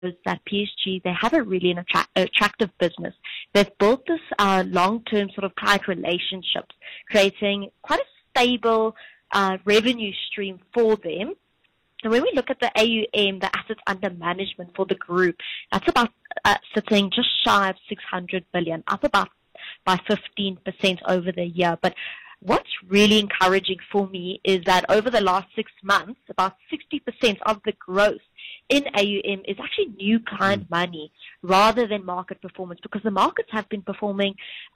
that PSG, they have a really attractive business. They've built this long-term sort of client relationships, creating quite a stable revenue stream for them. And when we look at the AUM, the assets under management for the group, that's about sitting just shy of 600 billion, up about by 15% over the year. But what's really encouraging for me is that over the last 6 months, about 60% of the growth in AUM is actually new client money rather than market performance, because the markets have been performing,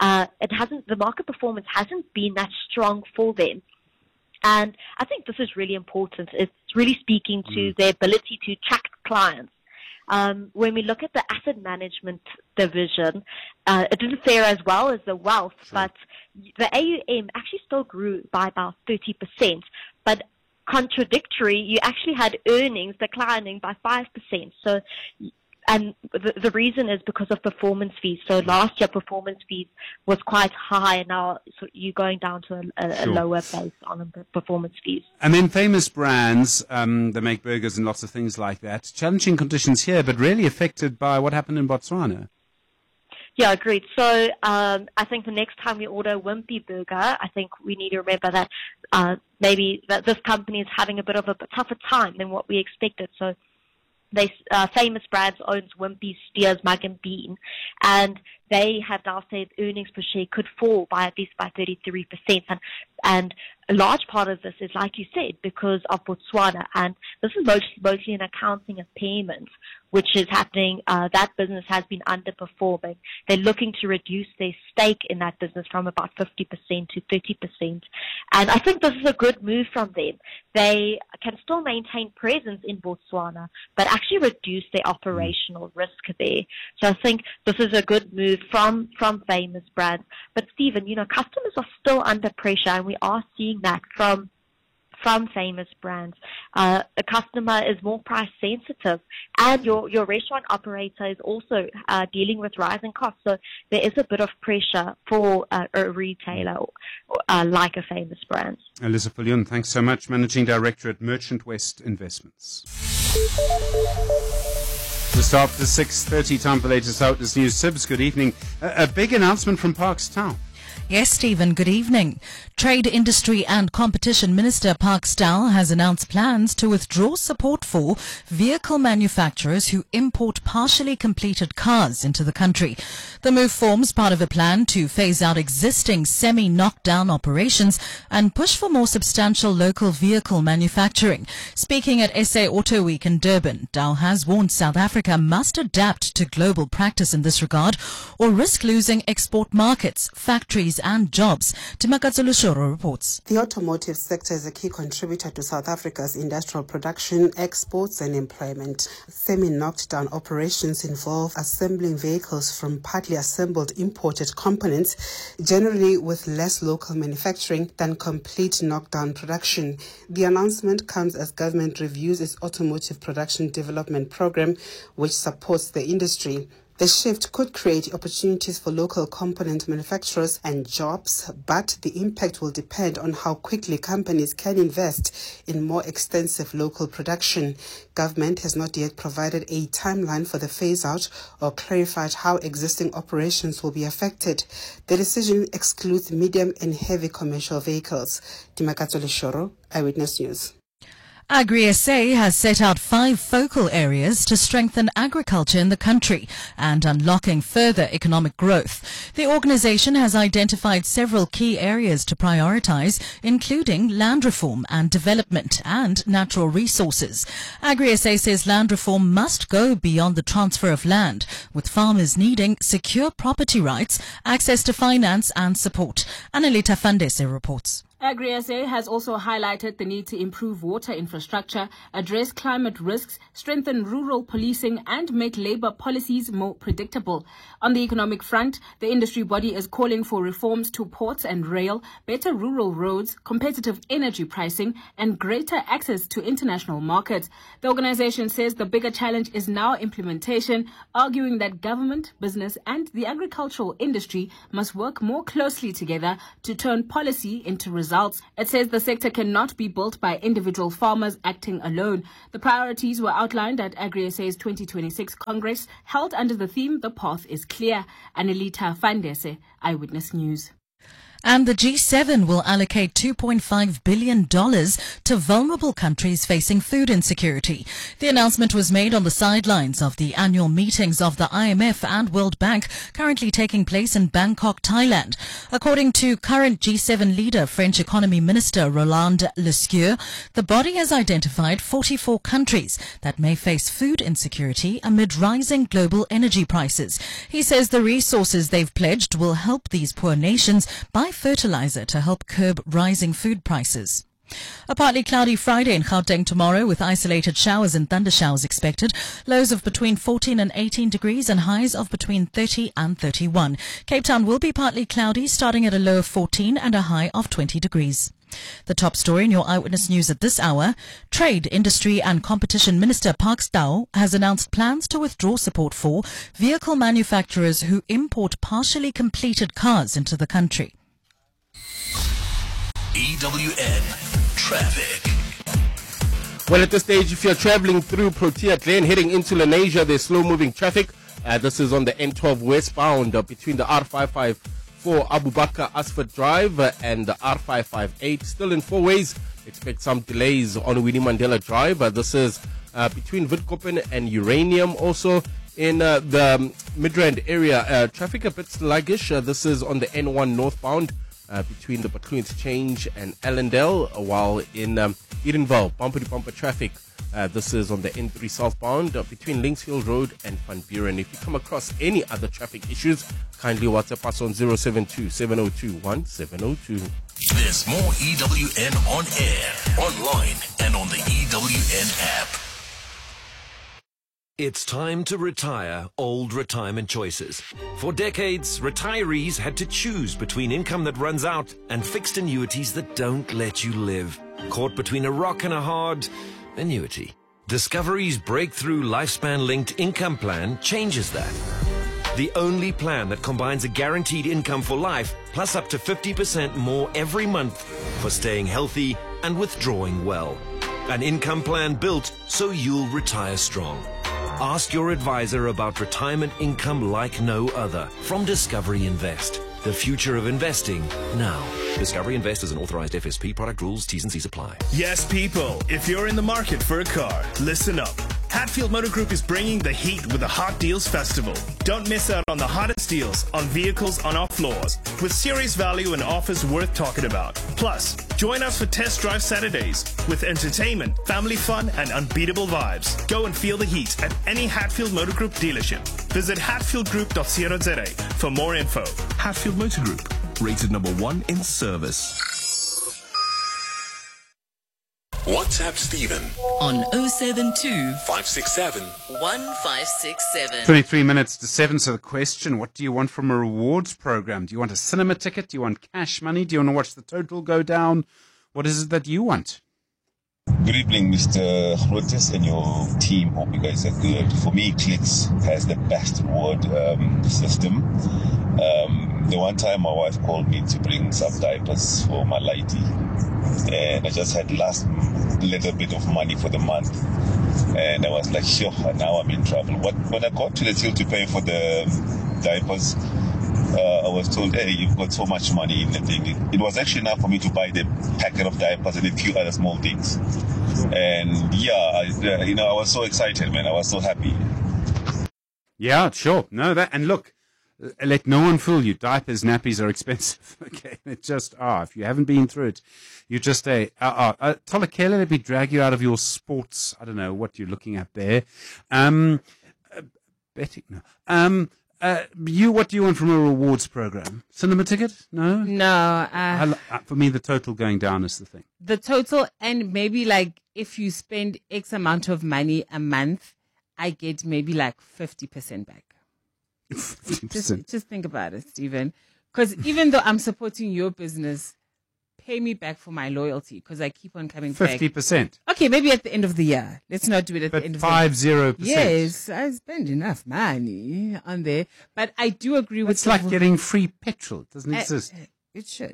the market performance hasn't been that strong for them. And I think this is really important. It's really speaking to their ability to attract clients. When we look at the asset management division, it didn't fare as well as the wealth, but the AUM actually still grew by about 30%. But contradictory, you actually had earnings declining by 5%. So, and the reason is because of performance fees. So last year, performance fees was quite high, and now you're going down to a lower base on the performance fees. And then Famous Brands, they make burgers and lots of things like that. Challenging conditions here, but really affected by what happened in Botswana. Yeah, agreed. So I think the next time we order a Wimpy burger, I think we need to remember that maybe that this company is having a bit of a tougher time than what we expected. So Famous Brands owns Wimpy, Steers, Mug and Bean, and they have now said earnings per share could fall by at least by 33%. And a large part of this is, like you said, because of Botswana. And this is mostly an accounting impairment, which is happening. That business has been underperforming. They're looking to reduce their stake in that business from about 50% to 30%. And I think this is a good move from them. They can still maintain presence in Botswana, but actually reduce their operational risk there. So I think this is a good move from Famous Brands. But Stephen, customers are still under pressure, and we are seeing that from Famous Brands. A customer is more price sensitive, and your restaurant operator is also dealing with rising costs. So there is a bit of pressure for a retailer like a Famous Brands. Alyssa Viljoen, thanks so much, Managing Director at Merchant West Investments. Just after 6:30, time for the latest Outdoors News. Sibs, good evening. A big announcement from Parks Tau. Yes, Stephen, good evening. Trade, Industry and Competition Minister Park Staal has announced plans to withdraw support for vehicle manufacturers who import partially completed cars into the country. The move forms part of a plan to phase out existing semi-knockdown operations and push for more substantial local vehicle manufacturing. Speaking at SA Auto Week in Durban, Staal has warned South Africa must adapt to global practice in this regard or risk losing export markets, factories and jobs. Timakatsulu Shoro reports. The automotive sector is a key contributor to South Africa's industrial production, exports and employment. Semi-knocked down operations involve assembling vehicles from partly assembled imported components, generally with less local manufacturing than complete knockdown production. The announcement comes as government reviews its automotive production development program, which supports the industry. The shift could create opportunities for local component manufacturers and jobs, but the impact will depend on how quickly companies can invest in more extensive local production. Government has not yet provided a timeline for the phase-out or clarified how existing operations will be affected. The decision excludes medium and heavy commercial vehicles. Timakatsole Shoro, Eyewitness News. AgriSA has set out 5 focal areas to strengthen agriculture in the country and unlocking further economic growth. The organization has identified several key areas to prioritize, including land reform and development and natural resources. AgriSA says land reform must go beyond the transfer of land, with farmers needing secure property rights, access to finance and support. Annalita Fandese reports. AgriSA has also highlighted the need to improve water infrastructure, address climate risks, strengthen rural policing and make labour policies more predictable. On the economic front, the industry body is calling for reforms to ports and rail, better rural roads, competitive energy pricing and greater access to international markets. The organisation says the bigger challenge is now implementation, arguing that government, business and the agricultural industry must work more closely together to turn policy into results. results. It says the sector cannot be built by individual farmers acting alone. The priorities were outlined at AgriSA's 2026 Congress, held under the theme "The Path is Clear." Anelita Fandese, Eyewitness News. And the G7 will allocate $2.5 billion to vulnerable countries facing food insecurity. The announcement was made on the sidelines of the annual meetings of the IMF and World Bank currently taking place in Bangkok, Thailand. According to current G7 leader, French Economy Minister Roland Lescure, the body has identified 44 countries that may face food insecurity amid rising global energy prices. He says the resources they've pledged will help these poor nations buy fertilizer to help curb rising food prices. A partly cloudy Friday in Gauteng tomorrow with isolated showers and thunder showers expected. Lows of between 14 and 18 degrees and highs of between 30 and 31. Cape Town will be partly cloudy, starting at a low of 14 and a high of 20 degrees. The top story in your Eyewitness News at this hour: Trade, Industry and Competition Minister Parks Tau has announced plans to withdraw support for vehicle manufacturers who import partially completed cars into the country. EWN Traffic. Well, at this stage, if you're traveling through Protea Glen heading into Lenasia, there's slow-moving traffic. This is on the N12 westbound between the R554 Abu Bakr Asford Drive and the R558. Still in four ways. Expect some delays on Winnie Mandela Drive. This is between Witkoppen and Uranium. Also in the Midrand area, traffic a bit sluggish. This is on the N1 northbound. Between the Butler Exchange and Allendale, while in Edenville, bumper-to-bumper traffic. This is on the N3 southbound between Linksfield Road and Van Buren. If you come across any other traffic issues, kindly WhatsApp us on 072-702-1702. There's more EWN on air, online, and on the EWN app. It's time to retire old retirement choices. For decades, retirees had to choose between income that runs out and fixed annuities that don't let you live. Caught between a rock and a hard annuity. Discovery's breakthrough lifespan-linked income plan changes that. The only plan that combines a guaranteed income for life plus up to 50% more every month for staying healthy and withdrawing well. An income plan built so you'll retire strong. Ask your advisor about retirement income like no other from Discovery Invest. The future of investing now. Discovery Invest is an authorized FSP. Product rules, T's and C's apply. Yes, people, if you're in the market for a car, listen up. Hatfield Motor Group is bringing the heat with the Hot Deals Festival. Don't miss out on the hottest deals on vehicles on our floors with serious value and offers worth talking about. Plus, join us for Test Drive Saturdays with entertainment, family fun, and unbeatable vibes. Go and feel the heat at any Hatfield Motor Group dealership. Visit hatfieldgroup.co.za for more info. Hatfield Motor Group, rated number 1 in service. WhatsApp Stephen on 072 567 1567. 23 minutes to 7. So the question, what do you want from a rewards program? Do you want a cinema ticket? Do you want cash money? Do you want to watch the total go down? What is it that you want? Good evening, Mr. Rotes and your team. Hope you guys are good. For me, Clicks has the best reward system. The one time my wife called me to bring some diapers for my lady, and I just had last little bit of money for the month, and I was like, sure, now I'm in trouble. But when I got to the till to pay for the diapers, I was told, hey, you've got so much money in the thing. It was actually enough for me to buy the packet of diapers and a few other small things. And yeah, I was so excited, man. I was so happy. Yeah, sure. No, and look, let no one fool you. Diapers, nappies are expensive. Okay, they just are. If you haven't been through it, you just Tolakela, let me drag you out of your sports. I don't know what you're looking at there. Betting, no. What do you want from a rewards program? Cinema ticket? No? No. For me, the total going down is the thing. The total, and maybe like if you spend X amount of money a month, I get maybe like 50% back. 50%. Just think about it, Stephen. Because even though I'm supporting your business, pay me back for my loyalty because I keep on coming 50%. back. 50%. Okay, maybe at the end of the year. Let's not do it at the end of the year. 50%. Yes, I spend enough money on there. But I do agree with It's like getting free petrol. It doesn't exist. It should.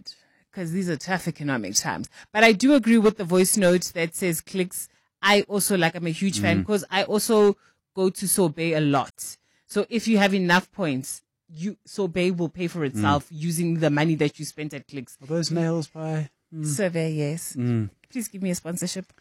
because these are tough economic times. But I do agree with the voice note that says clicks. I also, like, I'm a huge fan because I also go to Sorbet a lot. So if you have enough points, Sorbet will pay for itself using the money that you spent at clicks. Are those nails by Sorbet? Yes. Please give me a sponsorship.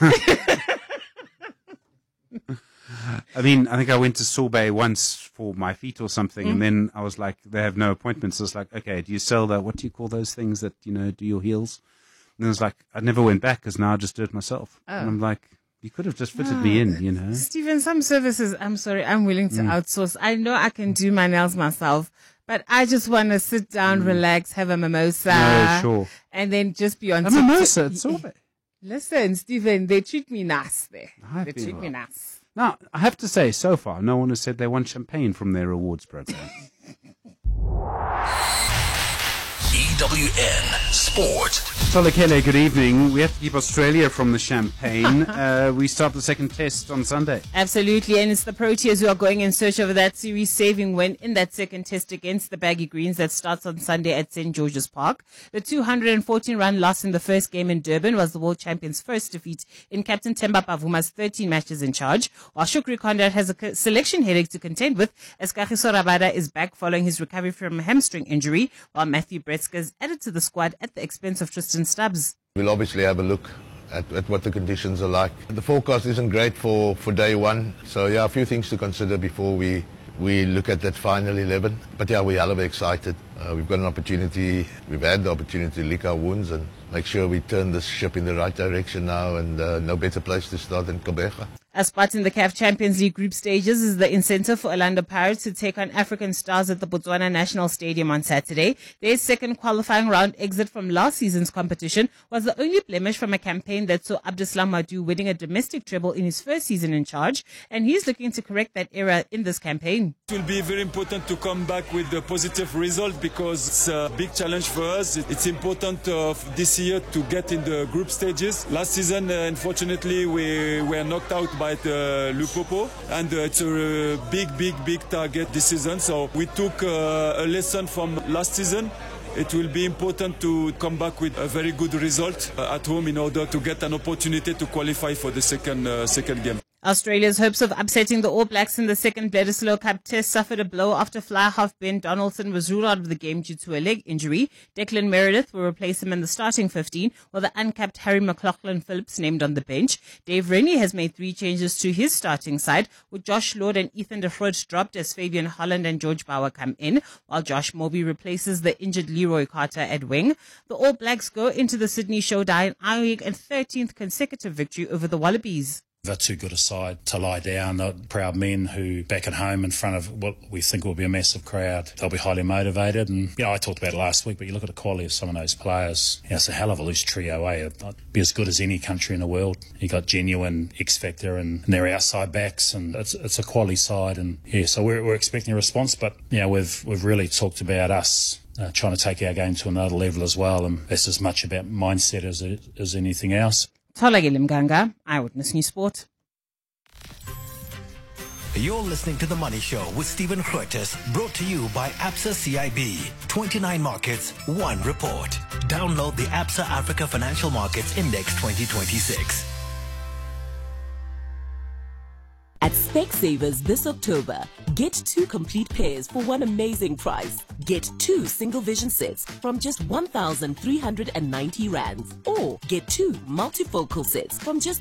I mean, I think I went to Sorbet once for my feet or something, and then I was like, they have no appointments. I was like, okay, do you sell what do you call those things that, do your heels? And I was like, I never went back because now I just do it myself. Oh. And I'm like, you could have just fitted me in, Stephen, some services, I'm sorry, I'm willing to outsource. I know I can do my nails myself, but I just want to sit down, relax, have a mimosa. No, sure. And then just be on a mimosa, it's Sorbet. Listen, Stephen, they treat me nice there. They treat me nice. Now, I have to say, so far, no one has said they want champagne from their rewards program. EWN Sport. Tolakele, good evening. We have to keep Australia from the champagne. We start the second test on Sunday. Absolutely, and it's the Proteas who are going in search of that series-saving win in that second test against the Baggy Greens that starts on Sunday at St. George's Park. The 214-run loss in the first game in Durban was the world champions' first defeat in Captain Themba Pavuma's 13 matches in charge, while Shukri Conrad has a selection headache to contend with as Kagiso Rabada is back following his recovery from a hamstring injury, while Matthew Bretzker's added to the squad at the expense of Tristan Stubbs. We'll obviously have a look at what the conditions are like. The forecast isn't great for day one, so a few things to consider before we look at that final 11. But we're hell of excited. We've got an opportunity, we've had the opportunity to lick our wounds and make sure we turn this ship in the right direction now, and no better place to start than Gqeberha. A spot in the CAF Champions League group stages is the incentive for Orlando Pirates to take on African Stars at the Botswana National Stadium on Saturday. Their second qualifying round exit from last season's competition was the only blemish from a campaign that saw Abdeslam Madou winning a domestic treble in his first season in charge, and he's looking to correct that error in this campaign. It will be very important to come back with a positive result because it's a big challenge for us. It's important this year to get in the group stages. Last season, unfortunately, we were knocked out by the Lupopo, and it's a big target this season. So we took a lesson from last season. It will be important to come back with a very good result at home in order to get an opportunity to qualify for the second game. Australia's hopes of upsetting the All Blacks in the second Bledisloe Cup test suffered a blow after fly half Ben Donaldson was ruled out of the game due to a leg injury. Declan Meredith will replace him in the starting 15, while the uncapped Harry McLaughlin-Phillips named on the bench. Dave Rennie has made 3 changes to his starting side, with Josh Lord and Ethan de Groot dropped as Fabian Holland and George Bauer come in, while Josh Moby replaces the injured Leroy Carter at wing. The All Blacks go into the Sydney Showdown eyeing a 13th consecutive victory over the Wallabies. They're too good a side to lie down. They're proud men who back at home in front of what we think will be a massive crowd. They'll be highly motivated. And, I talked about it last week, but you look at the quality of some of those players. It's a hell of a loose trio, It'd be as good as any country in the world. You got genuine X-Factor and their outside backs, and it's a quality side. And, so we're expecting a response. But, we've really talked about us trying to take our game to another level as well. And that's as much about mindset as it is anything else. Tolakele Mganga, Eyewitness News Sport. You're listening to The Money Show with Stephen Grootes, brought to you by Absa CIB. 29 markets, 1 report. Download the Absa Africa Financial Markets Index 2026. At Specsavers this October, get 2 complete pairs for one amazing price. Get 2 single vision sets from just 1,390 rands. Or get 2 multifocal sets from just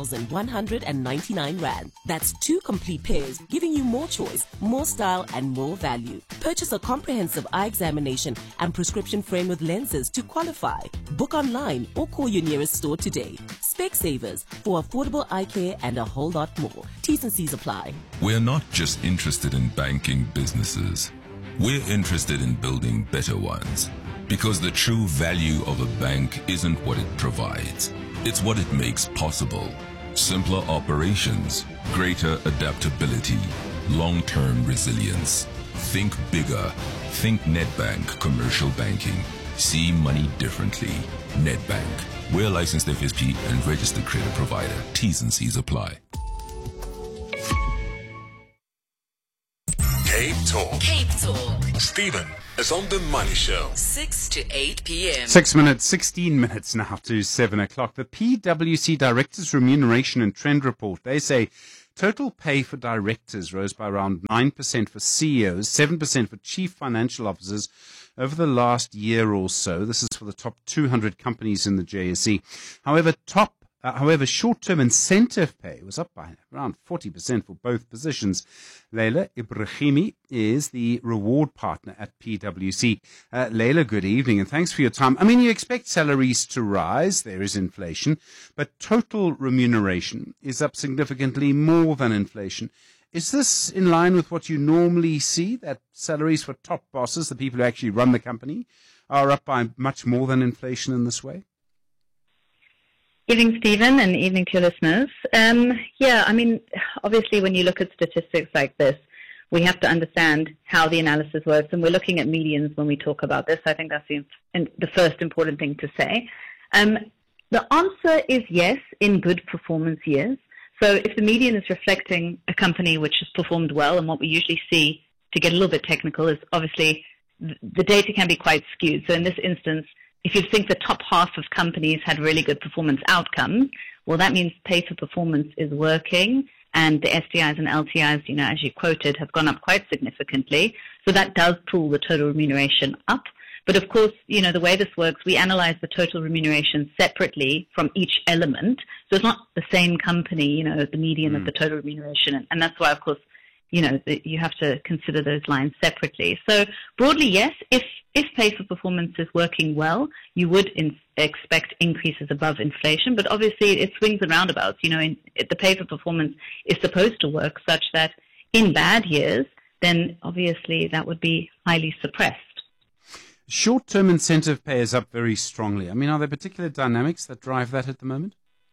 3,199 rand. That's 2 complete pairs, giving you more choice, more style, and more value. Purchase a comprehensive eye examination and prescription frame with lenses to qualify. Book online or call your nearest store today. Specsavers, for affordable eye care and a whole lot more. T's and C's apply. We're not just interested in banking businesses. We're interested in building better ones. Because the true value of a bank isn't what it provides. It's what it makes possible. Simpler operations, greater adaptability, long-term resilience. Think bigger. Think Nedbank Commercial Banking. See money differently. Nedbank. We're licensed FSP and registered credit provider. T's and C's apply. Cape Talk. Cape Talk. Stephen is on the Money Show. 6 to 8 p.m. 16 minutes now to 7 o'clock. The PwC Directors Remuneration and Trend Report, they say total pay for directors rose by around 9% for CEOs, 7% for chief financial officers over the last year or so. This is for the top 200 companies in the JSE. However, short-term incentive pay was up by around 40% for both positions. Leila Ibrahimi is the reward partner at PwC. Leila, good evening and thanks for your time. I mean, you expect salaries to rise, there is inflation, but total remuneration is up significantly more than inflation. Is this in line with what you normally see, that salaries for top bosses, the people who actually run the company, are up by much more than inflation in this way? Evening, Stephen, and evening to your listeners. Obviously when you look at statistics like this, we have to understand how the analysis works, and we're looking at medians when we talk about this. I think that's the first important thing to say. The answer is yes, in good performance years. So if the median is reflecting a company which has performed well, and what we usually see, to get a little bit technical, is obviously the data can be quite skewed. So in this instance, if you think the top half of companies had really good performance outcomes, well, that means pay for performance is working, and the STIs and LTIs, as you quoted, have gone up quite significantly. So that does pull the total remuneration up. But of course, the way this works, we analyze the total remuneration separately from each element. So it's not the same company, the median of the total remuneration. And that's why, of course, you have to consider those lines separately. So broadly, yes, if pay for performance is working well, you would expect increases above inflation. But obviously, it swings and roundabouts. The pay for performance is supposed to work such that in bad years, then obviously that would be highly suppressed. Short-term incentive pay is up very strongly. I mean, are there particular dynamics that drive that at the moment?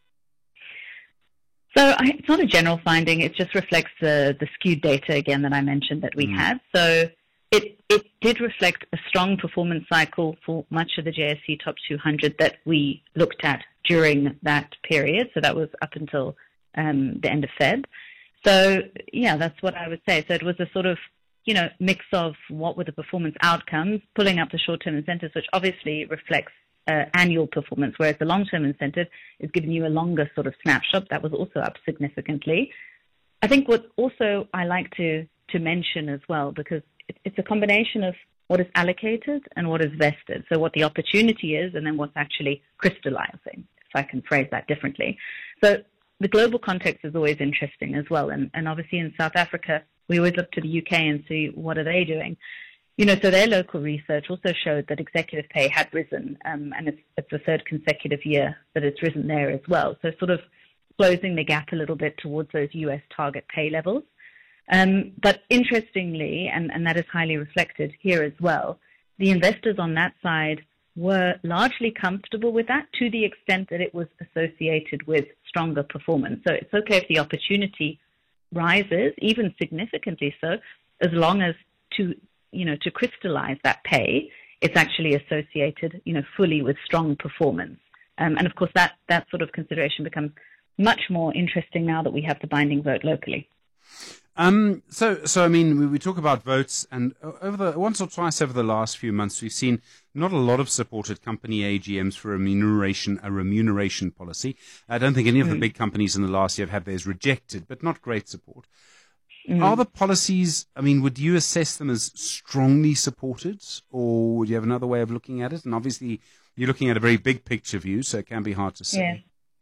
So it's not a general finding. It just reflects the skewed data, again, that I mentioned that we had. So it did reflect a strong performance cycle for much of the JSE Top 200 that we looked at during that period. So that was up until the end of Feb. So, yeah, that's what I would say. So it was a sort of, mix of what were the performance outcomes, pulling up the short-term incentives, which obviously reflects annual performance, whereas the long-term incentive is giving you a longer sort of snapshot. That was also up significantly. I think what also I like to mention as well, because it's a combination of what is allocated and what is vested. So what the opportunity is and then what's actually crystallizing, if I can phrase that differently. So the global context is always interesting as well. And obviously in South Africa, we always look to the UK and see what are they doing. So their local research also showed that executive pay had risen, and it's the third consecutive year that it's risen there as well. So sort of closing the gap a little bit towards those US target pay levels. But interestingly, and that is highly reflected here as well, the investors on that side were largely comfortable with that to the extent that it was associated with stronger performance. So it's okay if the opportunity rises, even significantly so, as long as to crystallize that pay, it's actually associated, fully with strong performance. And of course, that sort of consideration becomes much more interesting now that we have the binding vote locally. So I mean, we talk about votes, and once or twice over the last few months, we've seen not a lot of support at company AGMs for a remuneration policy. I don't think any of the big companies in the last year have had theirs rejected, but not great support. Are the policies, I mean, would you assess them as strongly supported, or would you have another way of looking at it? And obviously, you're looking at a very big picture view, so it can be hard to say. Yeah.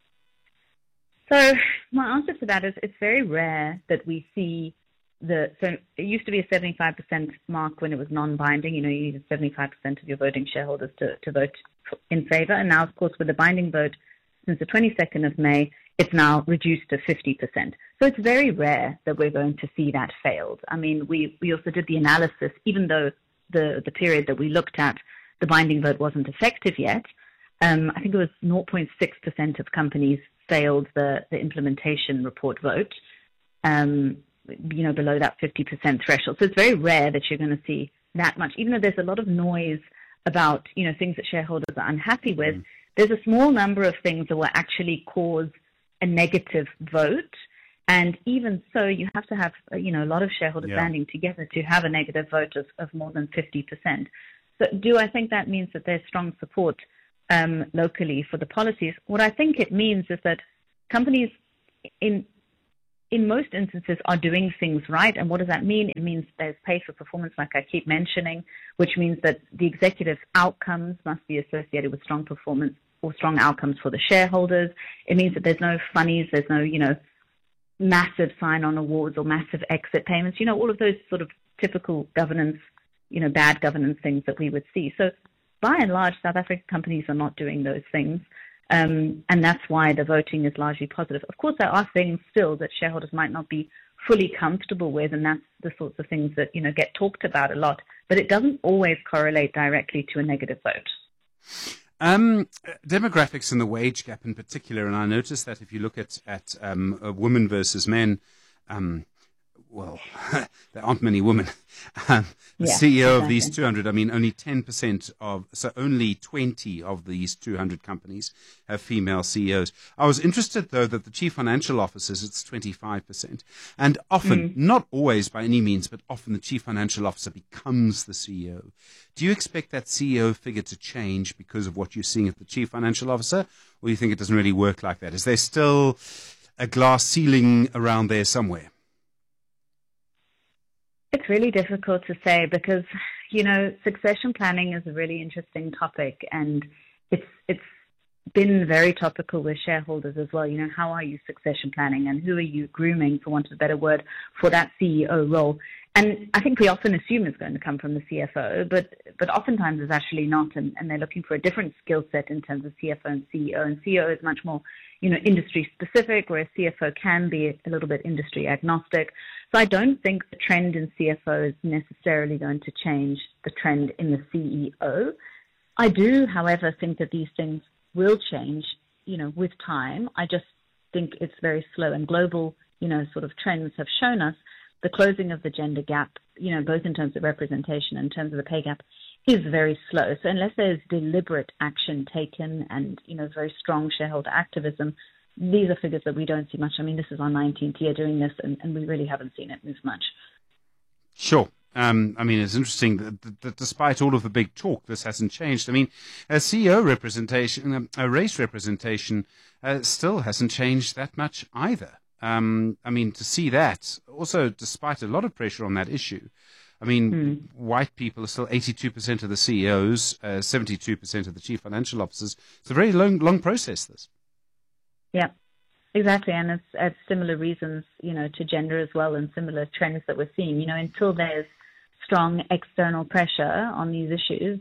So my answer to that is it's very rare that we see so it used to be a 75% mark when it was non-binding. You needed 75% of your voting shareholders to vote in favor. And now, of course, with the binding vote since the 22nd of May, it's now reduced to 50%. So it's very rare that we're going to see that failed. I mean, we also did the analysis, even though the period that we looked at, the binding vote wasn't effective yet. I think it was 0.6% of companies failed the implementation report vote, below that 50% threshold. So it's very rare that you're going to see that much, even though there's a lot of noise about, things that shareholders are unhappy with. There's a small number of things that will actually cause a negative vote. And even so, you have to have, a lot of shareholders banding together to have a negative vote of more than 50%. So do I think that means that there's strong support locally for the policies? What I think it means is that companies in most instances are doing things right. And what does that mean? It means there's pay for performance, like I keep mentioning, which means that the executive outcomes must be associated with strong performance or strong outcomes for the shareholders. It means that there's no funnies, there's no, massive sign-on awards or massive exit payments, all of those sort of typical governance, bad governance things that we would see. So by and large, South African companies are not doing those things. And that's why the voting is largely positive. Of course, there are things still that shareholders might not be fully comfortable with, and that's the sorts of things that, get talked about a lot. But it doesn't always correlate directly to a negative vote. Demographics and the wage gap in particular, and I noticed that if you look at women versus men, well, there aren't many women. The CEO of these 200, only 10% only 20 of these 200 companies have female CEOs. I was interested, though, that the chief financial officers, it's 25%. And often, not always by any means, but often the chief financial officer becomes the CEO. Do you expect that CEO figure to change because of what you're seeing at the chief financial officer? Or do you think it doesn't really work like that? Is there still a glass ceiling around there somewhere? It's really difficult to say because, succession planning is a really interesting topic, and it's been very topical with shareholders as well. How are you succession planning, and who are you grooming, for want of a better word, for that CEO role? And I think we often assume it's going to come from the CFO, but oftentimes it's actually not, and they're looking for a different skill set in terms of CFO and CEO. And CEO is much more, industry specific, whereas CFO can be a little bit industry agnostic. So I don't think the trend in CFO is necessarily going to change the trend in the CEO. I do, however, think that these things will change, with time. I just think it's very slow, and global, sort of trends have shown us the closing of the gender gap, both in terms of representation and in terms of the pay gap, is very slow. So unless there's deliberate action taken and, very strong shareholder activism, these are figures that we don't see much. This is our 19th year doing this, and we really haven't seen it move much. Sure. It's interesting that despite all of the big talk, this hasn't changed. As CEO representation, race representation still hasn't changed that much either. To see that, also despite a lot of pressure on that issue, white people are still 82% of the CEOs, 72% of the chief financial officers. It's a very long process, this. Yeah, exactly. And it's similar reasons, to gender as well, and similar trends that we're seeing. Until there's strong external pressure on these issues,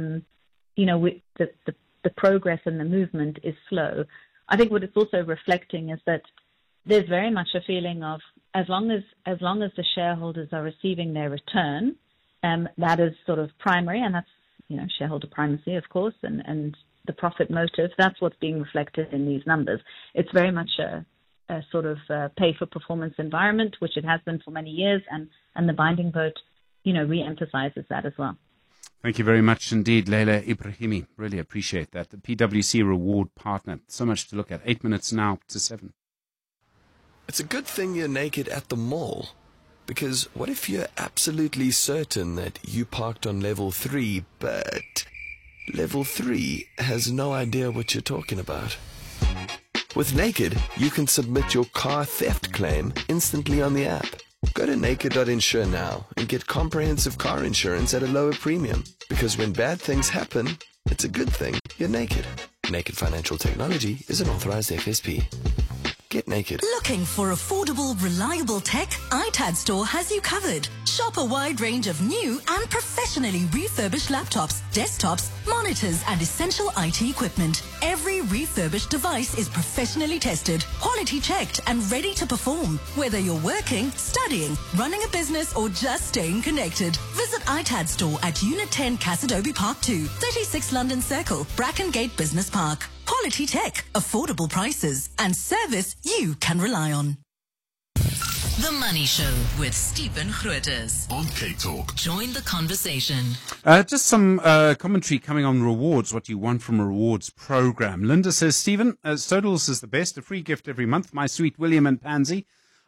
the progress and the movement is slow. I think what it's also reflecting is that there's very much a feeling of as long as the shareholders are receiving their return, that is sort of primary, and that's shareholder primacy, of course, and the profit motive. That's what's being reflected in these numbers. It's very much a sort of pay for performance environment, which it has been for many years, and the binding vote, re-emphasizes that as well. Thank you very much indeed, Leila Ibrahimi. Really appreciate that. The PwC Reward Partner. So much to look at. 8 minutes now to 7. It's a good thing you're naked at the mall. Because what if you're absolutely certain that you parked on level 3, but level 3 has no idea what you're talking about? With Naked, you can submit your car theft claim instantly on the app. Go to naked.insure now and get comprehensive car insurance at a lower premium. Because when bad things happen, it's a good thing you're naked. Naked Financial Technology is an authorized FSP. Get naked. Looking for affordable, reliable tech? iTad Store has you covered. Shop a wide range of new and professionally refurbished laptops, desktops, monitors, and essential IT equipment. Every refurbished device is professionally tested, quality checked, and ready to perform. Whether you're working, studying, running a business, or just staying connected, visit iTad Store at Unit 10 Cassidobi Park 2, 36 London Circle, Brackengate Business Park. Quality tech, affordable prices, and service you can rely on. The Money Show with Stephen Grootes on K-Talk. Join the conversation. Just some commentary coming on rewards, what you want from a rewards program. Linda says, Stephen, Sodals is the best, a free gift every month. My sweet William and Pansy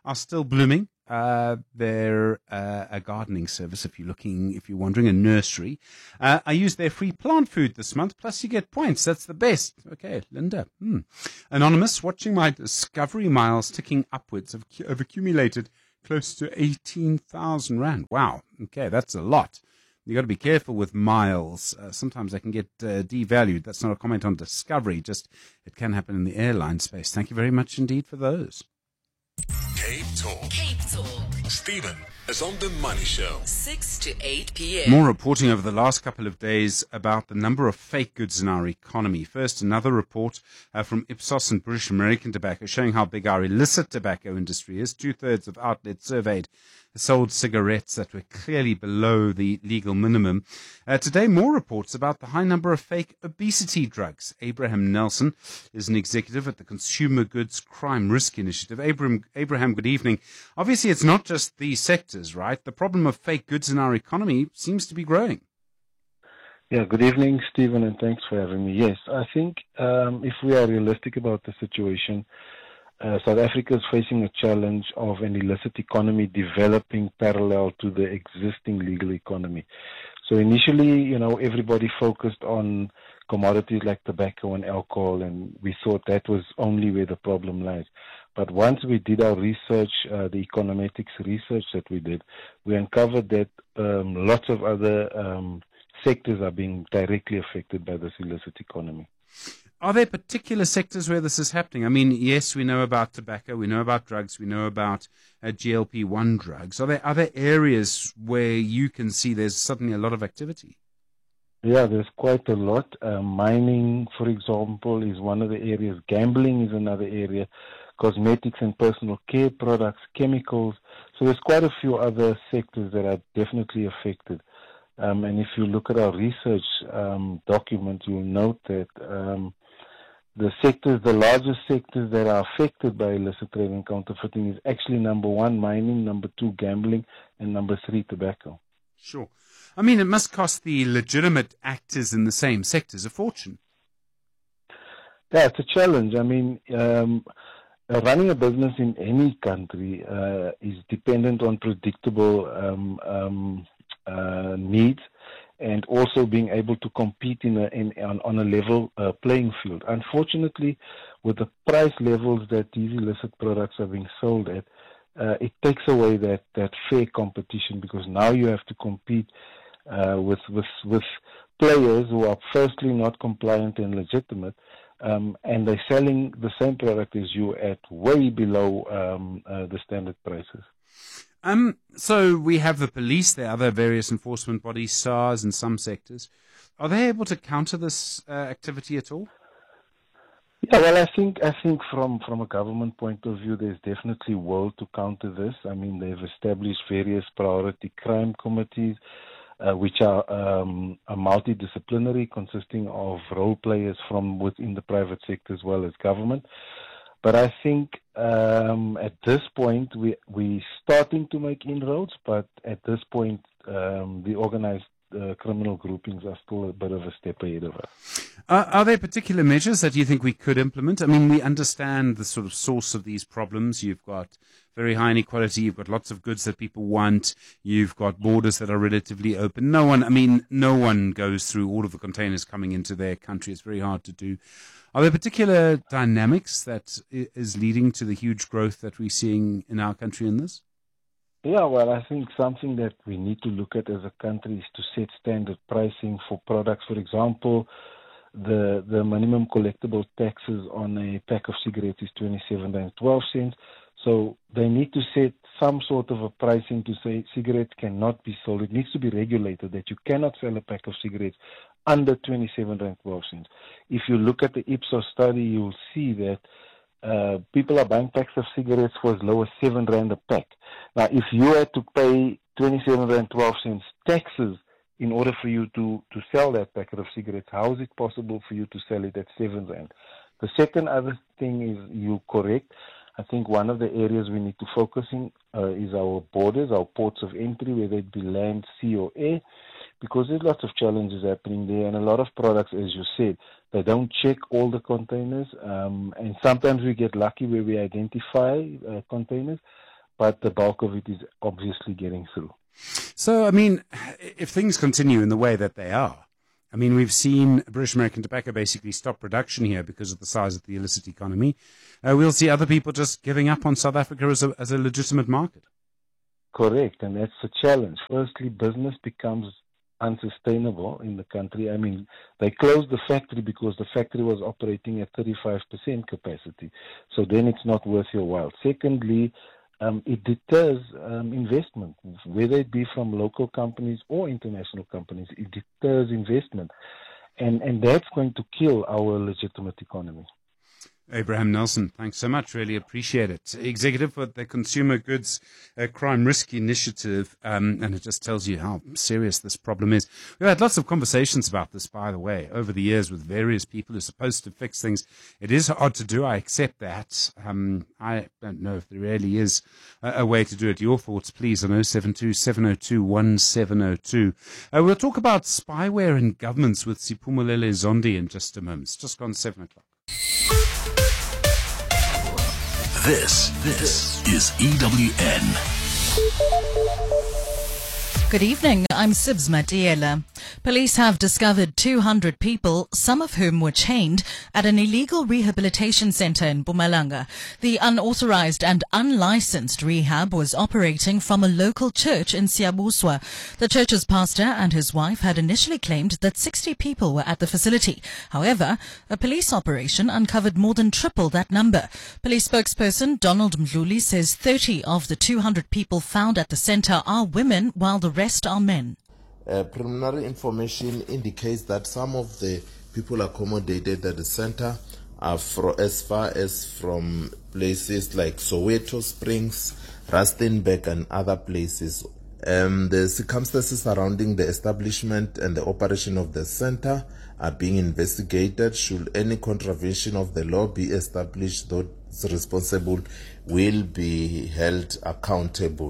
are still blooming. They're a gardening service, if you're wondering, a nursery. I used their free plant food this month, plus you get points. That's the best. Okay, Linda. Anonymous, watching my Discovery miles ticking upwards. I've accumulated close to 18,000 Rand. Wow. Okay, that's a lot. You got to be careful with miles. Sometimes they can get devalued. That's not a comment on Discovery. Just it can happen in the airline space. Thank you very much indeed for those. Cape Talk. Cape Talk. Stephen is on the Money Show. 6 to 8 p.m. More reporting over the last couple of days about the number of fake goods in our economy. First, another report from Ipsos and British American Tobacco showing how big our illicit tobacco industry is. 2/3 of outlets surveyed sold cigarettes that were clearly below the legal minimum. Today, more reports about the high number of fake obesity drugs. Abraham Nelson is an executive at the Consumer Goods Crime Risk Initiative. Abraham, good evening. Obviously, it's not just these sectors, right? The problem of fake goods in our economy seems to be growing. Yeah, good evening, Stephen, and thanks for having me. Yes, I think if we are realistic about the situation, South Africa is facing a challenge of an illicit economy developing parallel to the existing legal economy. So initially, everybody focused on commodities like tobacco and alcohol, and we thought that was only where the problem lies. But once we did our research, the econometrics research that we did, we uncovered that lots of other sectors are being directly affected by this illicit economy. Are there particular sectors where this is happening? I mean, yes, we know about tobacco, we know about drugs, we know about GLP-1 drugs. Are there other areas where you can see there's suddenly a lot of activity? Yeah, there's quite a lot. Mining, for example, is one of the areas. Gambling is another area. Cosmetics and personal care products, chemicals. So there's quite a few other sectors that are definitely affected. And if you look at our research document, you'll note that the largest sectors that are affected by illicit trade and counterfeiting is actually number 1, mining, number 2, gambling, and number 3, tobacco. Sure. I mean, it must cost the legitimate actors in the same sectors a fortune. Yeah, it's a challenge. I mean, running a business in any country is dependent on predictable needs, and also being able to compete on a level playing field. Unfortunately, with the price levels that these illicit products are being sold at, it takes away that fair competition, because now you have to compete with players who are firstly not compliant and legitimate, and they're selling the same product as you at way below the standard prices. So we have the police, there are other various enforcement bodies, SARS in some sectors. Are they able to counter this activity at all? Yeah, well, I think from a government point of view, there's definitely will to counter this. I mean, they've established various priority crime committees, which are multidisciplinary, consisting of role players from within the private sector as well as government. But I think at this point, we're starting to make inroads, but at this point, the organized criminal groupings are still a bit of a step ahead of us. Are there particular measures that you think we could implement? I mean, we understand the sort of source of these problems. You've got very high inequality. You've got lots of goods that people want. You've got borders that are relatively open. No one goes through all of the containers coming into their country. It's very hard to do. Are there particular dynamics that is leading to the huge growth that we're seeing in our country in this? Yeah, well, I think something that we need to look at as a country is to set standard pricing for products. For example, the minimum collectible taxes on a pack of cigarettes is 27.12 cents. So they need to set some sort of a pricing to say cigarettes cannot be sold. It needs to be regulated that you cannot sell a pack of cigarettes under 27.12 cents. If you look at the Ipsos study, you'll see that people are buying packs of cigarettes for as low as 7 Rand a pack. Now, if you had to pay 27.12 cents taxes in order for you to sell that packet of cigarettes, how is it possible for you to sell it at 7 Rand? The second other thing is, you're correct. I think one of the areas we need to focus in is our borders, our ports of entry, whether it be land, sea or air, because there's lots of challenges happening there, and a lot of products, as you said, they don't check all the containers, and sometimes we get lucky where we identify containers, but the bulk of it is obviously getting through. So, I mean, if things continue in the way that they are, I mean, we've seen British American Tobacco basically stop production here because of the size of the illicit economy. We'll see other people just giving up on South Africa as a legitimate market. Correct, and that's the challenge. Firstly, business becomes unsustainable in the country. I mean, they closed the factory because the factory was operating at 35% capacity. So then it's not worth your while. Secondly, it deters investment, whether it be from local companies or international companies. It deters investment. And that's going to kill our legitimate economy. Abraham Nelson, thanks so much. Really appreciate it. Executive for the Consumer Goods Crime Risk Initiative, and it just tells you how serious this problem is. We've had lots of conversations about this, by the way, over the years with various people who are supposed to fix things. It is hard to do. I accept that. I don't know if there really is a way to do it. Your thoughts, please, on 072-702-1702. We'll talk about spyware in governments with Siphumelele Zondi in just a moment. It's just gone 7 o'clock. This is EWN. Good evening, I'm Sibs Matiela. Police have discovered 200 people, some of whom were chained, at an illegal rehabilitation centre in Mpumalanga. The unauthorised and unlicensed rehab was operating from a local church in Siabuswa. The church's pastor and his wife had initially claimed that 60 people were at the facility. However, a police operation uncovered more than triple that number. Police spokesperson Donald Mdluli says 30 of the 200 people found at the centre are women, while the rest are men. Preliminary information indicates that some of the people accommodated at the center are as far as from places like Soweto Springs, Rustenburg and other places. The circumstances surrounding the establishment and the operation of the center are being investigated. Should any contravention of the law be established, those responsible will be held accountable.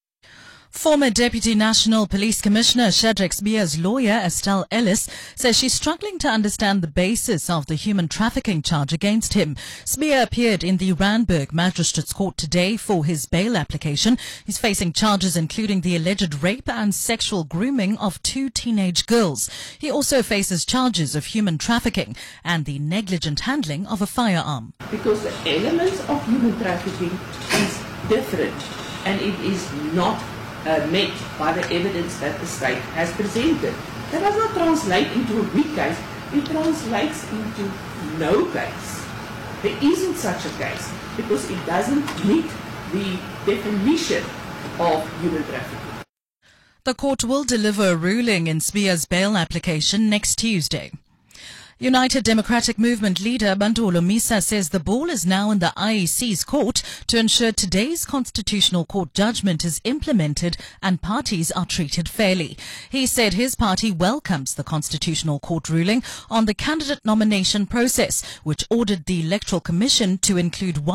Former Deputy National Police Commissioner Shadrack Sbiya's lawyer, Estelle Ellis, says she's struggling to understand the basis of the human trafficking charge against him. Sbiya appeared in the Randburg Magistrates Court today for his bail application. He's facing charges including the alleged rape and sexual grooming of 2 teenage girls. He also faces charges of human trafficking and the negligent handling of a firearm. Because the elements of human trafficking is different and it is not met by the evidence that the state has presented. That does not translate into a weak case, it translates into no case. There isn't such a case because it doesn't meet the definition of human trafficking. The court will deliver a ruling in Sbiya's bail application next Tuesday. United Democratic Movement leader Bantu Holomisa says the ball is now in the IEC's court to ensure today's Constitutional Court judgment is implemented and parties are treated fairly. He said his party welcomes the Constitutional Court ruling on the candidate nomination process, which ordered the Electoral Commission to include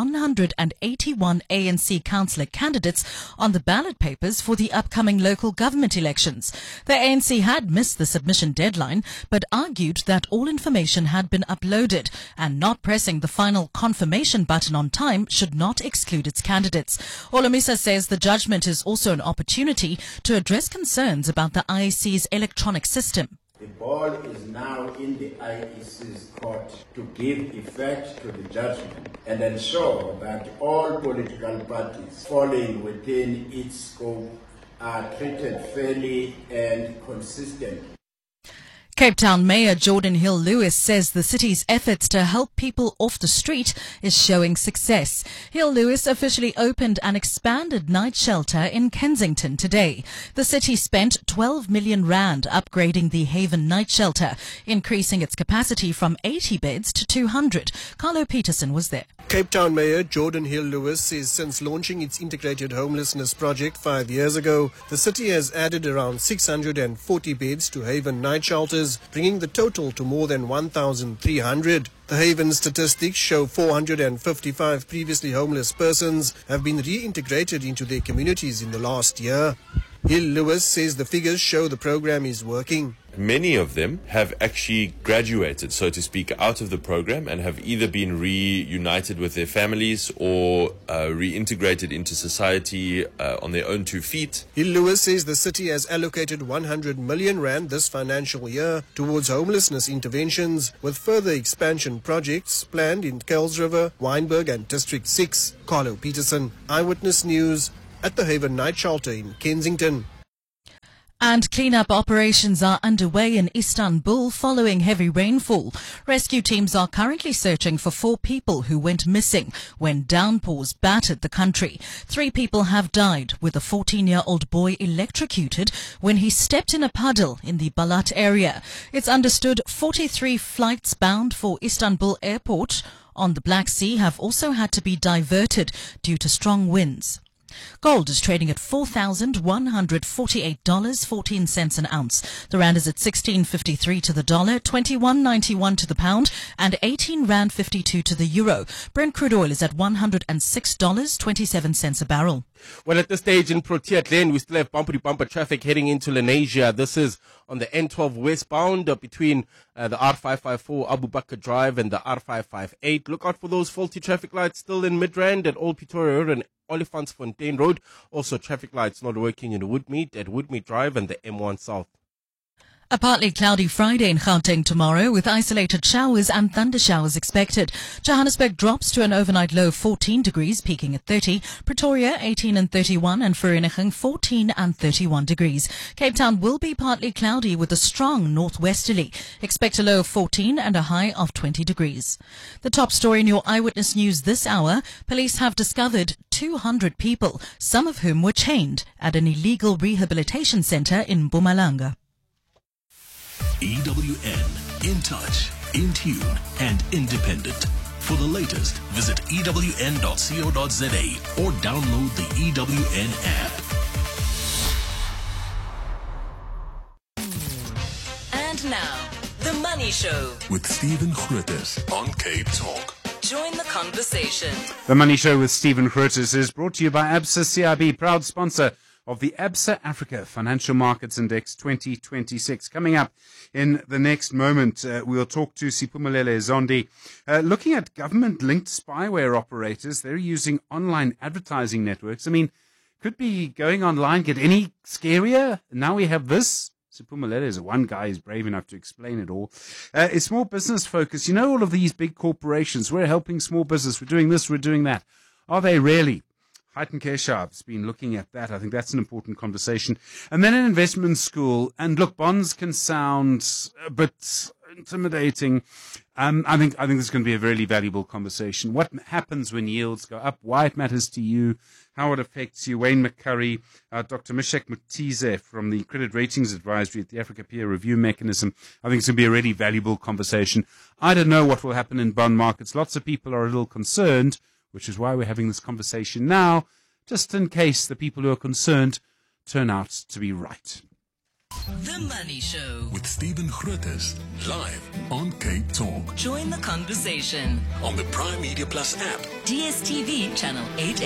181 ANC councillor candidates on the ballot papers for the upcoming local government elections. The ANC had missed the submission deadline, but argued that all information had been uploaded and not pressing the final confirmation button on time should not exclude its candidates. Holomisa says the judgment is also an opportunity to address concerns about the IEC's electronic system. The ball is now in the IEC's court to give effect to the judgment and ensure that all political parties falling within its scope are treated fairly and consistently. Cape Town Mayor Jordan Hill-Lewis says the city's efforts to help people off the street is showing success. Hill-Lewis officially opened an expanded night shelter in Kensington today. The city spent 12 million rand upgrading the Haven night shelter, increasing its capacity from 80 beds to 200. Carlo Peterson was there. Cape Town Mayor Jordan Hill-Lewis says since launching its integrated homelessness project 5 years ago, the city has added around 640 beds to Haven night shelters, bringing the total to more than 1,300. The Haven statistics show 455 previously homeless persons have been reintegrated into their communities in the last year. Hill-Lewis says the figures show the program is working. many of them have actually graduated, so to speak, out of the program and have either been reunited with their families or reintegrated into society on their own 2 feet. Hill Lewis says the city has allocated 100 million rand this financial year towards homelessness interventions, with further expansion projects planned in Kells River, Wynberg and District 6. Carlo Peterson, Eyewitness News, at the Haven Night Shelter in Kensington. And clean-up operations are underway in Istanbul following heavy rainfall. Rescue teams are currently searching for 4 people who went missing when downpours battered the country. 3 people have died, with a 14-year-old boy electrocuted when he stepped in a puddle in the Balat area. It's understood 43 flights bound for Istanbul Airport on the Black Sea have also had to be diverted due to strong winds. Gold is trading at $4,148.14 an ounce. The rand is at 16.53 to the dollar, 21.91 to the pound, and 18 rand 52 to the euro. Brent crude oil is at $106.27 a barrel. Well, at this stage in Protea Glen, we still have bumper-to-bumper traffic heading into Lenasia. This is on the N12 westbound between the R554 Abu Bakr Drive and the R558. Look out for those faulty traffic lights still in Midrand at Old Pretoria Road and Olifantsfontein Road. Also, traffic lights not working in Woodmead at Woodmead Drive and the M1 South. A partly cloudy Friday in Gauteng tomorrow, with isolated showers and thunder showers expected. Johannesburg drops to an overnight low of 14 degrees, peaking at 30. Pretoria 18 and 31, and Vereeniging 14 and 31 degrees. Cape Town will be partly cloudy with a strong northwesterly. Expect a low of 14 and a high of 20 degrees. The top story in your Eyewitness News this hour: police have discovered 200 people, some of whom were chained at an illegal rehabilitation centre in Mpumalanga. EWN, in touch, in tune, and independent. For the latest, visit ewn.co.za or download the EWN app. And now, The Money Show with Stephen Grootes on Cape Talk. Join the conversation. The Money Show with Stephen Grootes is brought to you by Absa CIB, proud sponsor of the Absa Africa Financial Markets Index 2026. Coming up in the next moment, we'll talk to Siphumelele Zondi. Looking at government-linked spyware operators, they're using online advertising networks. I mean, could be going online get any scarier? Now we have this. Siphumelele is one guy who's brave enough to explain it all. It's more business focused. You know, all of these big corporations, we're helping small business. We're doing this, we're doing that. Are they really? Heighton Keshav's been looking at that. I think that's an important conversation. And then an investment school. And look, bonds can sound a bit intimidating. I think this is going to be a really valuable conversation. What happens when yields go up? Why it matters to you? How it affects you? Wayne McCurry, Dr. Mishek Mutize from the Credit Ratings Advisory at the Africa Peer Review Mechanism. I think it's going to be a really valuable conversation. I don't know what will happen in bond markets. Lots of people are a little concerned, which is why we're having this conversation now, just in case the people who are concerned turn out to be right. The Money Show with Stephen Grootes, live on Cape Talk. Join the conversation On the Prime Media Plus app DSTV channel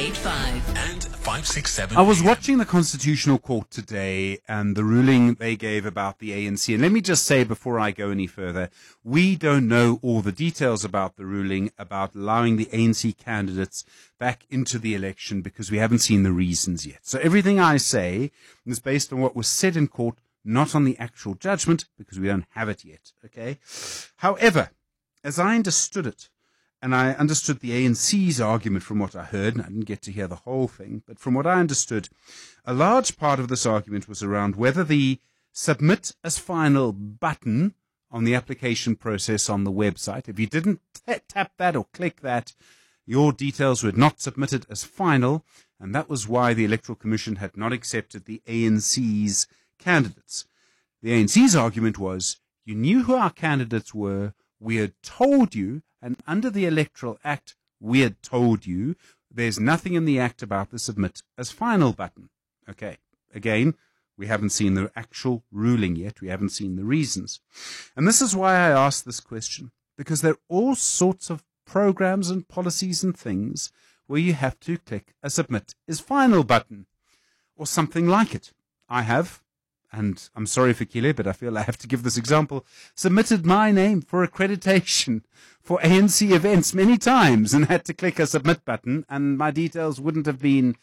885 and 567. I was watching the Constitutional Court today and the ruling they gave about the ANC. And let me just say before I go any further, we don't know all the details about the ruling about allowing the ANC candidates back into the election because we haven't seen the reasons yet. So everything I say is based on what was said in court, not on the actual judgment, because we don't have it yet, okay? However, as I understood it, and I understood the ANC's argument from what I heard, and I didn't get to hear the whole thing, but from what I understood, a large part of this argument was around whether the submit as final button on the application process on the website, if you didn't tap that or click that, your details were not submitted as final, and that was why the Electoral Commission had not accepted the ANC's candidates. The ANC's argument was, you knew who our candidates were, we had told you, and under the Electoral Act, we had told you, there's nothing in the Act about the submit as final button. Okay, again, we haven't seen the actual ruling yet, we haven't seen the reasons. And this is why I asked this question, because there are all sorts of programs and policies and things where you have to click a submit as final button, or something like it. I have. and I'm sorry for Kile, but I feel I have to give this example, submitted my name for accreditation for ANC events many times and had to click a submit button, and my details wouldn't have been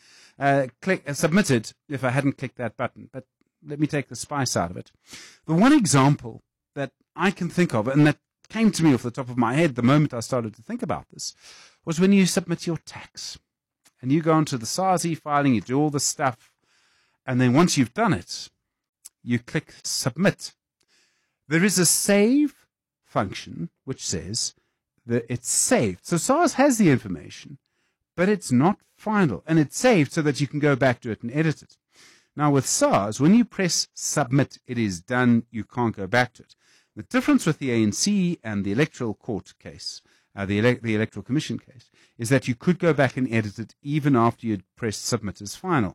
submitted if I hadn't clicked that button. But let me take the spice out of it. The one example that I can think of, and that came to me off the top of my head the moment I started to think about this, was when you submit your tax. And you go onto the SARS e-filing, you do all the stuff, and then once you've done it, you click submit. There is a save function which says that it's saved. So SARS has the information, but it's not final, and it's saved so that you can go back to it and edit it. Now with SARS, when you press submit, it is done. You can't go back to it. The difference with the ANC and the electoral court case, the electoral commission case, is that you could go back and edit it even after you'd pressed submit as final.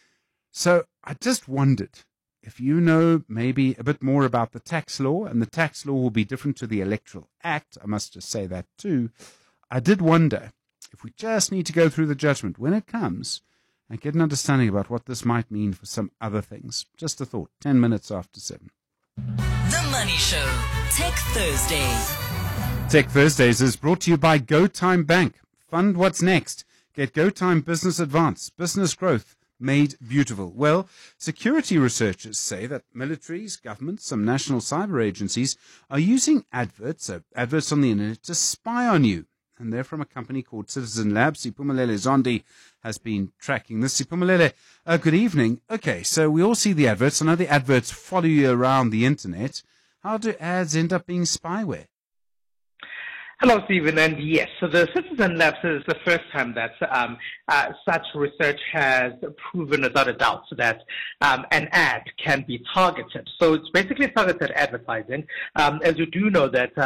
So I just wondered if you know maybe a bit more about the tax law, and the tax law will be different to the Electoral Act. I must just say that too. I did wonder if we just need to go through the judgment when it comes and get an understanding about what this might mean for some other things. Just a thought, 10 minutes after 7. The Money Show, Tech Thursdays. Tech Thursdays is brought to you by GoTime Bank. Fund what's next. Get GoTime Business Advance. Business growth made beautiful. Well, security researchers say that militaries, governments, some national cyber agencies are using adverts on the internet to spy on you. And they're from a company called Citizen Labs. Siphumelele Zondi has been tracking this. Siphumelele, good evening. Okay, so we all see the adverts. I know the adverts follow you around the internet. How do ads end up being spyware? Hello, Stephen, and yes, so the Citizen Labs is the first time that such research has proven without a doubt that an ad can be targeted. So it's basically targeted advertising. As you do know that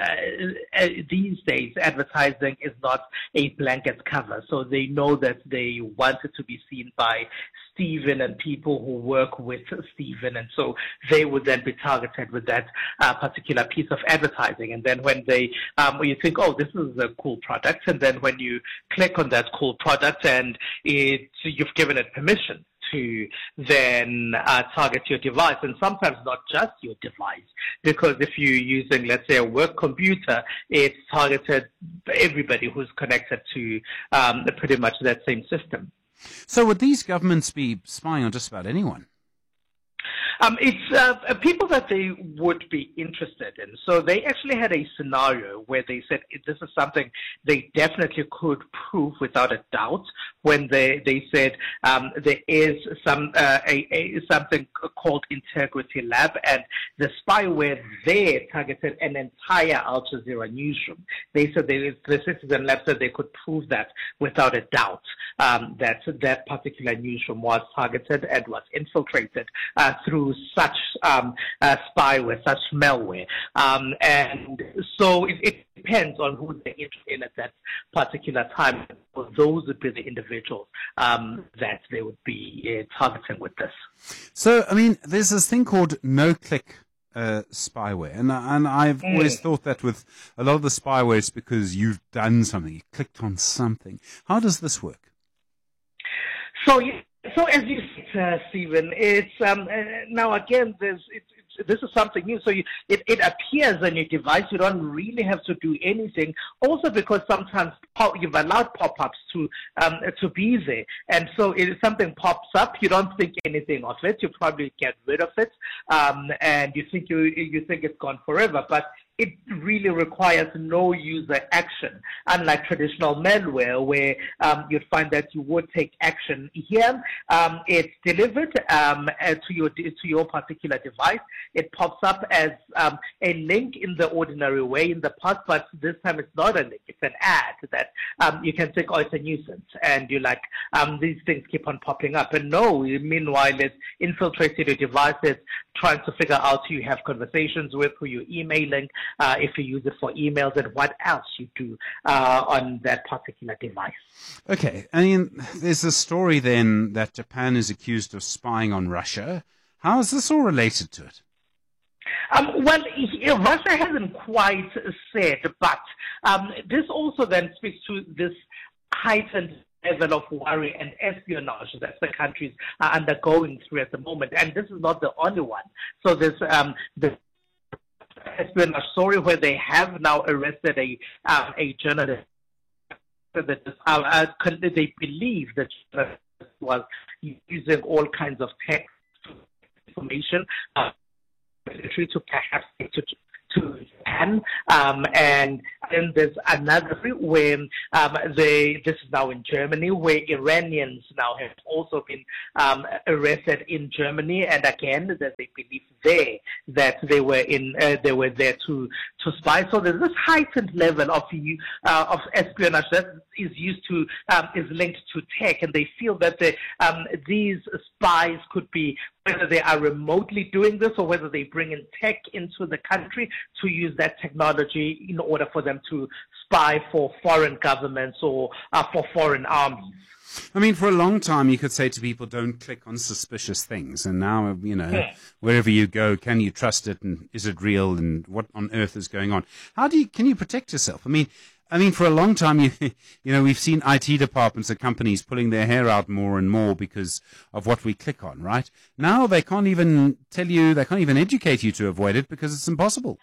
these days advertising is not a blanket cover, so they know that they want it to be seen by Stephen and people who work with Stephen, and so they would then be targeted with that particular piece of advertising. And then when you think, oh, this is a cool product, and then when you click on that cool product and you've given it permission to then target your device, and sometimes not just your device, because if you're using, let's say, a work computer, it's targeted everybody who's connected to pretty much that same system. So would these governments be spying on just about anyone? It's people that they would be interested in. So they actually had a scenario where they said this is something they definitely could prove without a doubt when they said there is something called Integrity Lab, and the spyware there targeted an entire Al Jazeera newsroom. They said the Citizen Lab said they could prove that without a doubt, that particular newsroom was targeted and was infiltrated through such spyware, such malware. And so it depends on who they're interested in at that particular time. Those would be the individuals that they would be targeting with this. So, I mean, there's this thing called no-click spyware, and I've always thought that with a lot of the spyware, it's because you've done something, you clicked on something. How does this work? So as you said, Stephen, it's now again this is something new. So it appears on your device. You don't really have to do anything. Also because sometimes you've allowed pop-ups to be there, and so if something pops up, you don't think anything of it. You probably get rid of it, and you think it's gone forever, but it really requires no user action, unlike traditional malware where you'd find that you would take action. Here, it's delivered to your particular device. It pops up as a link in the ordinary way in the past, but this time it's not a link. It's an ad that you can think, oh, it's a nuisance, and you're like, these things keep on popping up. And no, meanwhile, it's infiltrated your devices, trying to figure out who you have conversations with, who you're emailing, if you use it for emails, and what else you do on that particular device. Okay, I mean, there's a story then that Japan is accused of spying on Russia. How is this all related to it? Well, Russia hasn't quite said, but this also then speaks to this heightened level of worry and espionage that the countries are undergoing through at the moment. And this is not the only one. So there's the espionage story where they have now arrested a journalist that they believe that journalist was using all kinds of text information to perhaps to Japan, and then there's another where this is now in Germany, where Iranians now have also been arrested in Germany, and again that they believe that they were there to spy. So there's this heightened level of espionage that is linked to tech, and they feel that these spies could be, whether they are remotely doing this or whether they bring in tech into the country to use that technology in order for them to spy for foreign governments or for foreign armies. I mean, for a long time, you could say to people, don't click on suspicious things. And now, wherever you go, can you trust it? And is it real? And what on earth is going on? Can you protect yourself? I mean, for a long time, we've seen IT departments of companies pulling their hair out more and more because of what we click on, right? Now they can't even tell you, they can't even educate you to avoid it because it's impossible.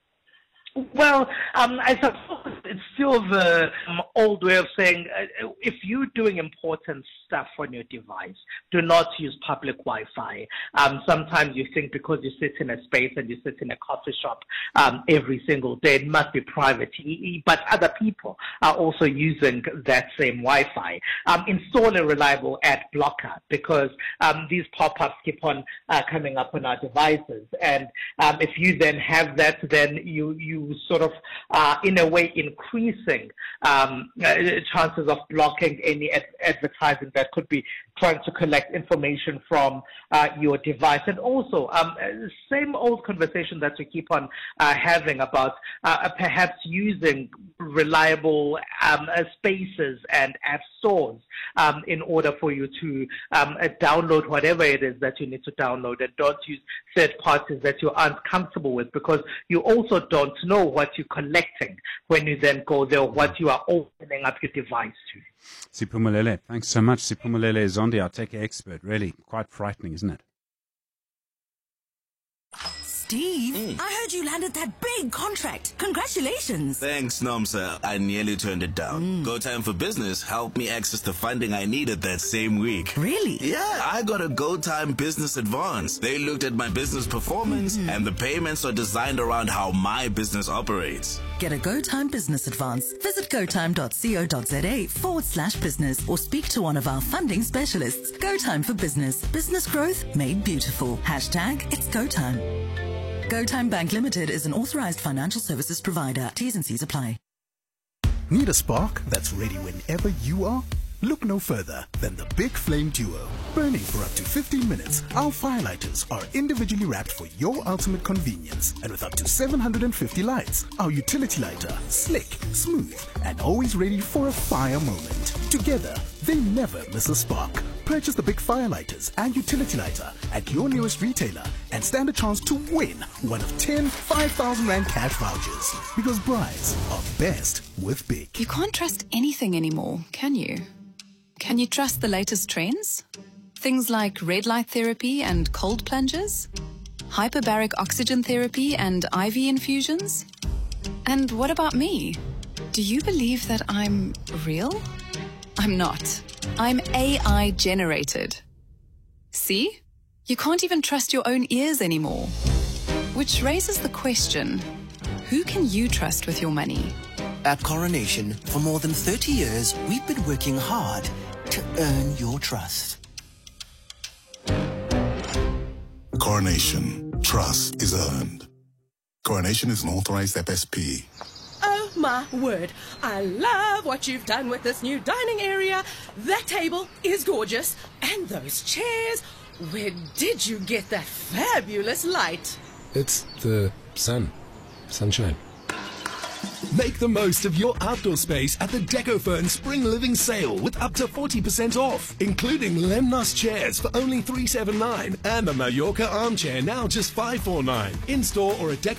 Well, I suppose it's still the old way of saying if you're doing important stuff on your device, do not use public Wi-Fi. Sometimes you think because you sit in a space and you sit in a coffee shop every single day, it must be private. But other people are also using that same Wi-Fi. Install a reliable ad blocker because these pop-ups keep on coming up on our devices. And if you then have that, then you sort of, in a way, increasing chances of blocking any advertising that could be trying to collect information from your device. And also, same old conversation that we keep on having about perhaps using reliable spaces and app stores in order for you to download whatever it is that you need to download, and don't use third parties that you aren't comfortable with, because you also don't know what you're collecting when you then go there, what you are opening up your device to. Siphumelele, thanks so much. Siphumelele Zondi, our tech expert. Really quite frightening, isn't it? Steve, I heard you landed that big contract. Congratulations. Thanks, Nomsa. I nearly turned it down. Go Time for Business helped me access the funding I needed that same week. Really? Yeah, I got a Go Time Business Advance. They looked at my business performance, and the payments are designed around how my business operates. Get a Go Time Business Advance. Visit gotime.co.za/business or speak to one of our funding specialists. Go Time for Business. Business growth made beautiful. #It's Go Time. Go Time Bank Limited is an authorized financial services provider. T's and C's apply. Need a spark that's ready whenever you are? Look no further than the Big Flame Duo. Burning for up to 15 minutes, our firelighters are individually wrapped for your ultimate convenience. And with up to 750 lights, our utility lighter, slick, smooth, and always ready for a fire moment. Together, they never miss a spark. Purchase the big firelighters and utility lighter at your nearest retailer and stand a chance to win one of 10 5,000 Rand cash vouchers. Because brides are best with big. You can't trust anything anymore, can you? Can you trust the latest trends? Things like red light therapy and cold plunges? Hyperbaric oxygen therapy and IV infusions? And what about me? Do you believe that I'm real? I'm not. I'm AI generated. See? You can't even trust your own ears anymore. Which raises the question, who can you trust with your money? At Coronation, for more than 30 years, we've been working hard to earn your trust. Coronation. Trust is earned. Coronation is an authorized FSP. Oh my word, I love what you've done with this new dining area. That table is gorgeous. And those chairs, where did you get that fabulous light? It's the sunshine. Make the most of your outdoor space at the DecoFern Spring Living Sale with up to 40% off, including Lemnos chairs for only $379 and the Mallorca armchair now just $549. In store or at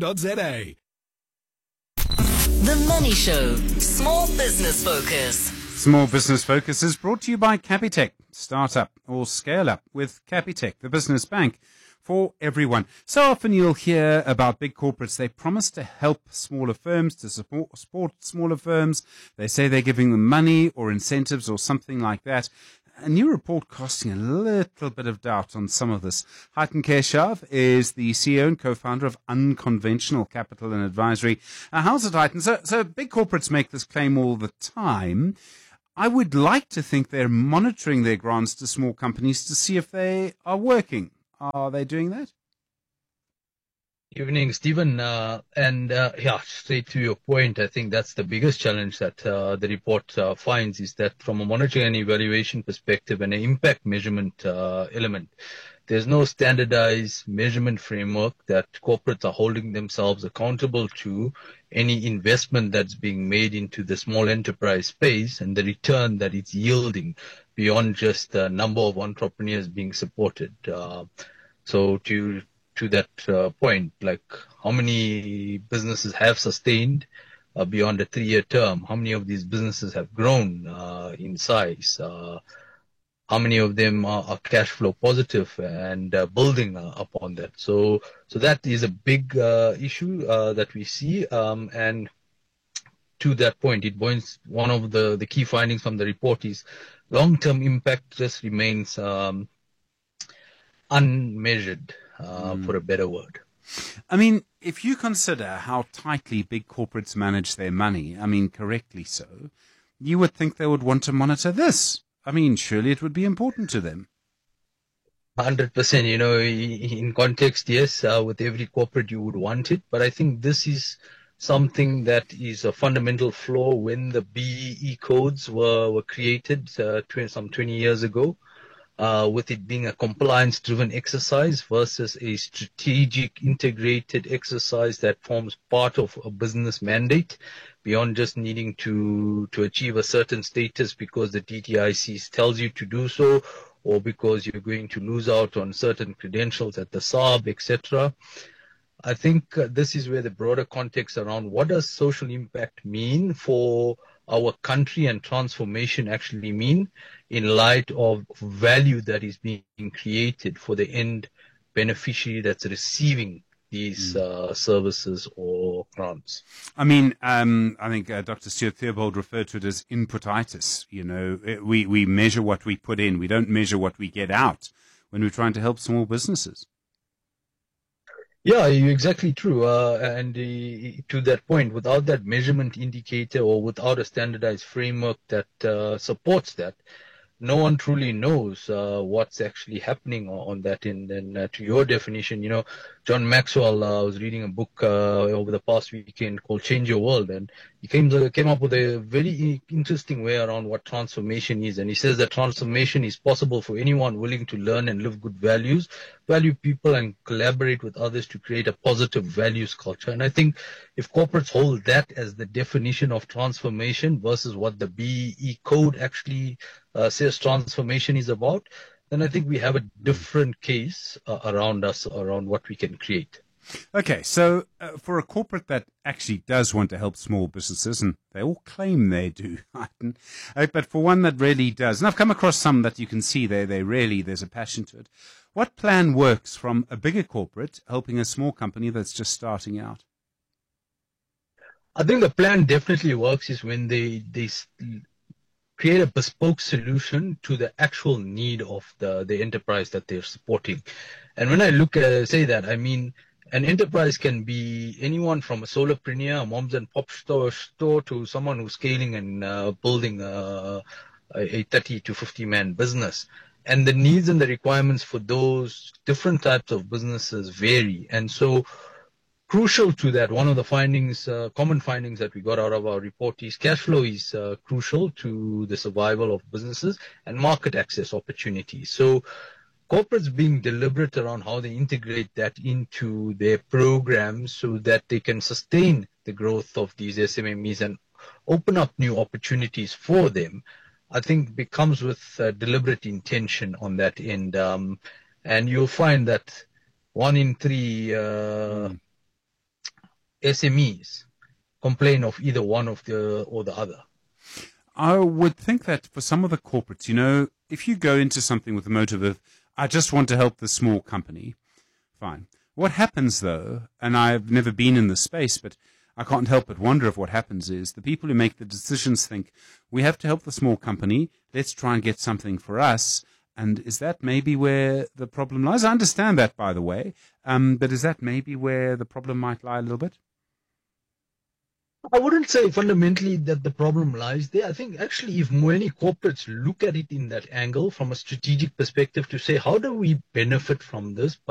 decofernsa.co.za. The Money Show. Small business focus. Small Business Focus is brought to you by Capitec. Start up or scale up with Capitec, the business bank for everyone. So often you'll hear about big corporates. They promise to help smaller firms, to support smaller firms. They say they're giving them money or incentives or something like that. A new report casting a little bit of doubt on some of this. Hiten Keshav is the CEO and co-founder of Unconventional Capital and Advisory. How's it, Hiten? So big corporates make this claim all the time. I would like to think they're monitoring their grants to small companies to see if they are working. Are they doing that? Evening, Stephen. Straight to your point, I think that's the biggest challenge that the report finds is that from a monitoring and evaluation perspective and an impact measurement element, there's no standardized measurement framework that corporates are holding themselves accountable to any investment that's being made into the small enterprise space and the return that it's yielding beyond just the number of entrepreneurs being supported. So to that point, like how many businesses have sustained beyond a 3-year term? How many of these businesses have grown in size? How many of them are cash flow positive and building upon that? So that is a big issue that we see. And to that point, it points one of the key findings from the report is long-term impact just remains unmeasured. For a better word. I mean, if you consider how tightly big corporates manage their money, I mean, correctly so, you would think they would want to monitor this. I mean, surely it would be important to them. 100%, in context, yes, with every corporate you would want it. But I think this is something that is a fundamental flaw when the BEE codes were created some 20 years ago. With it being a compliance-driven exercise versus a strategic, integrated exercise that forms part of a business mandate beyond just needing to achieve a certain status because the DTIC tells you to do so or because you're going to lose out on certain credentials at the SARB, etc. I think this is where the broader context around what does social impact mean for our country and transformation actually mean in light of value that is being created for the end beneficiary that's receiving these services or grants. I mean, I think Dr. Stuart Theobald referred to it as inputitis. We measure what we put in. We don't measure what we get out when we're trying to help small businesses. Yeah, you're exactly true. And to that point, without that measurement indicator or without a standardized framework that supports that, no one truly knows what's actually happening on that end. And to your definition, John Maxwell was reading a book over the past weekend called Change Your World, and he came up with a very interesting way around what transformation is. And he says that transformation is possible for anyone willing to learn and live good values, value people, and collaborate with others to create a positive values culture. And I think if corporates hold that as the definition of transformation versus what the BEE code actually says transformation is about, then I think we have a different case around what we can create. Okay, so for a corporate that actually does want to help small businesses, and they all claim they do, but for one that really does, and I've come across some that you can see there's a passion to it. What plan works from a bigger corporate helping a small company that's just starting out? I think the plan definitely works is when they create a bespoke solution to the actual need of the enterprise that they're supporting. And when I say that, I mean, an enterprise can be anyone from a solopreneur, a moms and pop store to someone who's scaling and building a 30 to 50 man business. And the needs and the requirements for those different types of businesses vary. And so crucial to that, one of the findings, common findings that we got out of our report is cash flow is crucial to the survival of businesses and market access opportunities. So corporates being deliberate around how they integrate that into their programs so that they can sustain the growth of these SMMEs and open up new opportunities for them, I think becomes with deliberate intention on that end. And you'll find that 1 in 3 SMEs complain of either one of the other. I would think that for some of the corporates, you know, if you go into something with the motive of, I just want to help the small company, fine. What happens though, and I've never been in this space, but I can't help but wonder if what happens is the people who make the decisions think, we have to help the small company, let's try and get something for us. And is that maybe where the problem lies? I understand that, by the way, but is that maybe where the problem might lie a little bit? I wouldn't say fundamentally that the problem lies there. I think actually if many corporates look at it in that angle from a strategic perspective to say, how do we benefit from this?